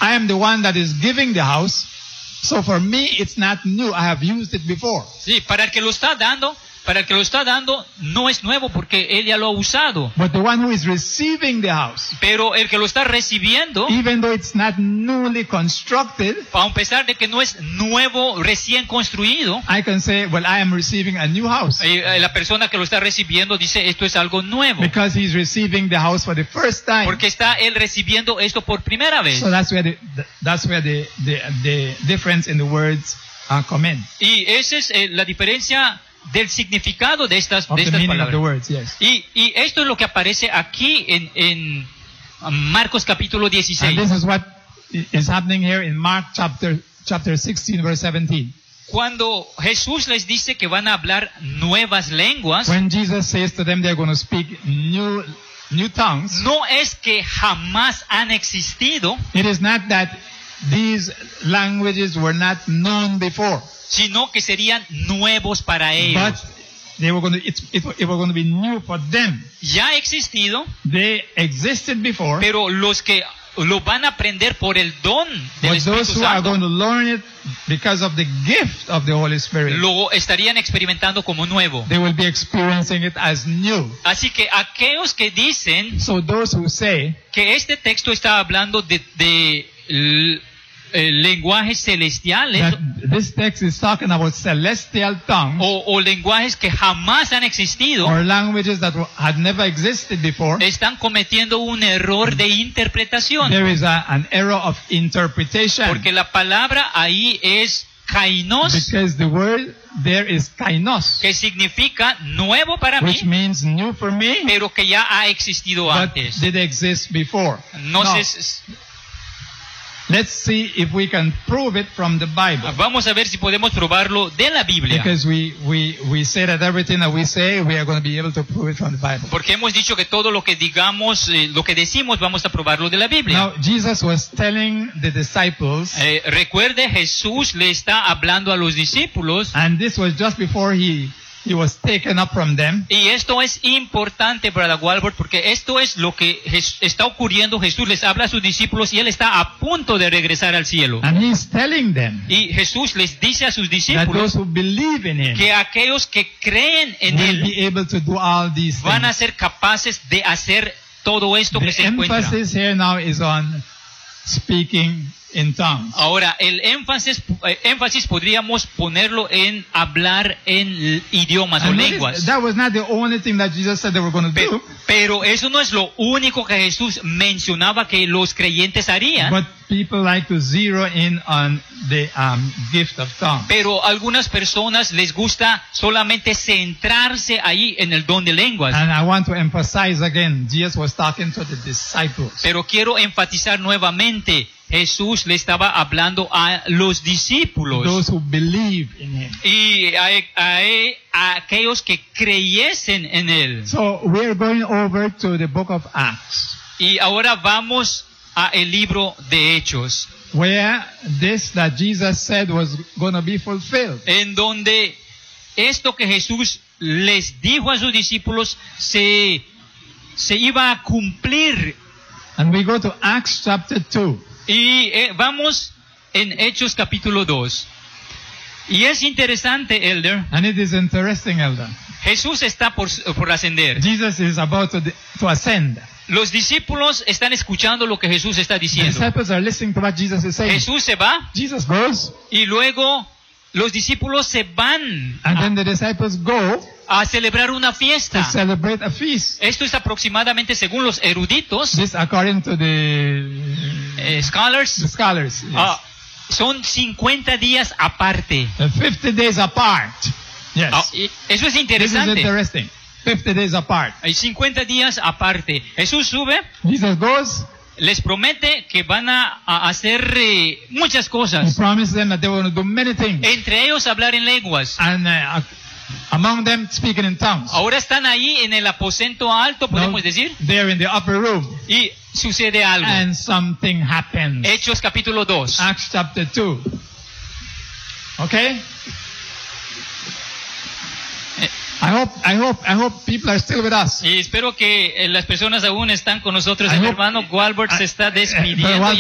I am the one that is giving the house. So for me, it's not new. I have used it before. Sí, para el que lo está dando no es nuevo porque él ya lo ha usado. But the one who is receiving the house, Pero el que lo está recibiendo, even though it's not newly constructed, a pesar de que no es nuevo, recién construido, I can say, well, I am receiving a new house. la persona que lo está recibiendo dice, esto es algo nuevo. Because he's receiving the house for the first time. Porque está él recibiendo esto por primera vez. So that's where the difference in the words come in. Y esa es la diferencia del significado de estas Of the meaning of the palabras. words, yes. Y esto es lo que aparece aquí en Marcos capítulo And 16. this is what is happening here in Mark chapter 16, verse 17. Cuando Jesús les dice que van a hablar nuevas lenguas, When Jesus says to them they're going to speak new tongues, no es que jamás han existido, it is not that these languages were not known before, sino que serían nuevos para but ellos. they were going to, it were going to be new for them. Ya ha existido, They existed before, pero los que lo van a aprender por el don del but those Espíritu who are Santo going to learn it because of the gift of the Holy Spirit, lo estarían experimentando como nuevo. they will be experiencing it as new. Así que aquellos que dicen So those who say que este texto está hablando de lenguajes celestiales that this text is talking about celestial tongues o lenguajes que jamás han existido, or languages that had never existed before, están cometiendo un error de interpretación. there is an error of interpretation. Porque la palabra ahí es kainos, Because the word there is kainos, que significa nuevo para which mí, means new for me, pero que ya ha existido but antes. did exist before. No Now, sé, let's see if we can prove it from the Bible. vamos a ver si podemos probarlo de la Biblia. Because we say that everything that we say, we are going to be able to prove it from the Bible. Porque hemos dicho que todo lo que digamos, lo que decimos, vamos a probarlo de la Biblia. Now, Jesus was telling the disciples, Recuerde, Jesús le está hablando a los discípulos, and this was just before he was taken up from them. y esto es importante, Brother Walbert, porque esto es lo que está ocurriendo. Jesús les habla a sus discípulos y Él está a punto de regresar al cielo. And he's telling them Y Jesús les dice a sus that discípulos those who believe in him que aquellos que creen en will Él be able to do all these van a things. ser capaces de hacer todo esto que The se encuentra. emphasis here now is on speaking in tongues. Ahora, el énfasis podríamos ponerlo en hablar en idiomas o And notice, lenguas. that was not the only thing that Jesus said they were going to do. Pero eso no es lo único que Jesús mencionaba que los creyentes harían. But people like to zero in on the gift of tongues. Pero a algunas personas les gusta solamente centrarse ahí en el don de lenguas. And I want to emphasize again, Jesus was talking to the disciples. Pero quiero enfatizar nuevamente, Jesús le estaba hablando a los discípulos Those who believe in him. y a aquellos que creyesen en Él. So we're going over to the book of Acts, Y ahora vamos a el libro de Hechos, where this that Jesus said was going to be fulfilled. en donde esto que Jesús les dijo a sus discípulos se iba a cumplir. And we go to Acts chapter 2. Y vamos en Hechos capítulo 2. Y es interesante, Elder. And it is interesting, Elder. Jesús está por ascender. Jesus is about to ascend. Los discípulos están escuchando lo que Jesús está The diciendo. disciples are listening to what Jesus is saying. Jesús se va Jesus goes, y luego los discípulos se van and then the disciples go a celebrar una to fiesta. celebrate a feast. Esto es aproximadamente, según los eruditos, This according to the scholars, scholars. Yes. son 50 días aparte. 50 days apart. Yes. Y eso es This is interesante. interesting. 50 days apart. Hay 50 días aparte. Jesús sube, Jesus goes, les promete que van a hacer muchas he cosas. promised them that they were going to do many things. Entre ellos hablar en lenguas. And among them speaking in tongues. Ahora están ahí en el aposento alto, podemos Now, decir, they're in the upper room. y sucede algo. And something happens. Hechos capítulo 2. Acts chapter 2. Okay? I hope people are still with us. Y espero que las personas aún están con nosotros. I El hope- hermano Walbert se está despidiendo. Brother